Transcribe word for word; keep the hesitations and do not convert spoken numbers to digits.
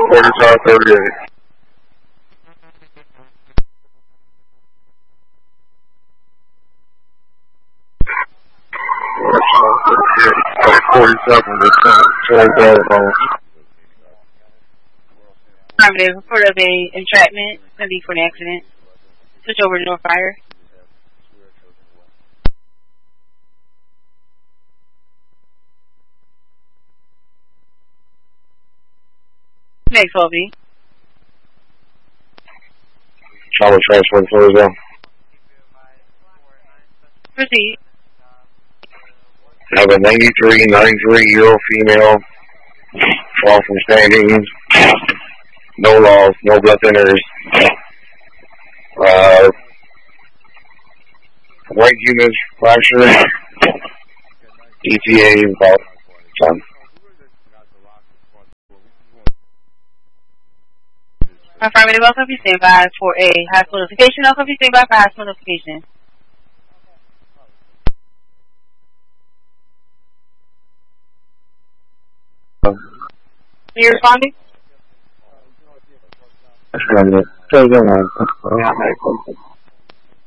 thirty-five thirty-eight. forty-seven percent, twenty-seven dollars. Affirmative. Report of a entrapment. Gonna be for an accident. Switch over to North Fire. Next, twelve B. Trauma transfer to Florida. Proceed. Have a ninety-three, ninety-three year old female, fall from standing, no loss, no blood thinners, uh, right humerus fracture, E T A about ten. Affirmative. Welcome. Please stand by for a hospital notification. Welcome. Please stand by for hospital notification. You responding? That's right.